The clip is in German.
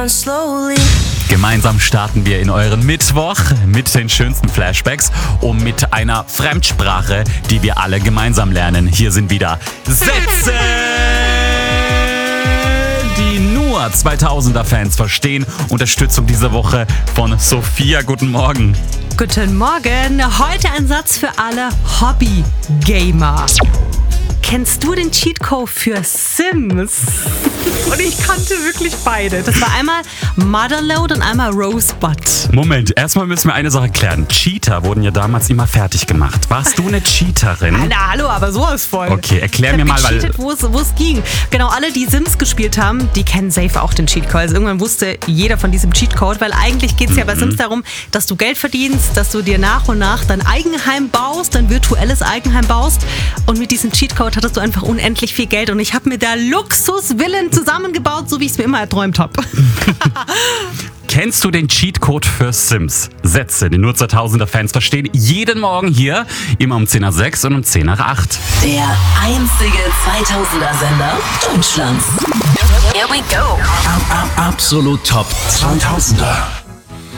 down slowly. Gemeinsam starten wir in euren Mittwoch mit den schönsten Flashbacks und mit einer Fremdsprache, die wir alle gemeinsam lernen. Hier sind wieder Sätze, die nur 2000er-Fans verstehen. Unterstützung diese Woche von Sophia. Guten Morgen. Guten Morgen. Heute ein Satz für alle Hobby-Gamer. Kennst du den Cheatcode für Sims? Und ich kannte wirklich beide. Das war einmal Motherload und einmal Rosebud. Moment, erstmal müssen wir eine Sache klären. Cheater wurden ja damals immer fertig gemacht. Warst du eine Cheaterin? Na, hallo, aber sowas voll. Okay, erklär mir mal, weil... Ich habe gecheatet, wo es ging. Genau, alle, die Sims gespielt haben, die kennen safe auch den Cheatcode. Also irgendwann wusste jeder von diesem Cheatcode, weil eigentlich geht es ja bei Sims darum, dass du Geld verdienst, dass du dir nach und nach dein Eigenheim baust, dein virtuelles Eigenheim baust. Und mit diesem Cheatcode hattest du einfach unendlich viel Geld. Und ich habe mir da Luxusvillen zusammengebaut, so wie ich es mir immer erträumt habe. Kennst du den Cheatcode für Sims? Sätze, die nur 2000er-Fans verstehen. Jeden Morgen hier, immer um 10:06 und um 10:08. Der einzige 2000er-Sender Deutschlands. Here we go. Absolut Top 2000er.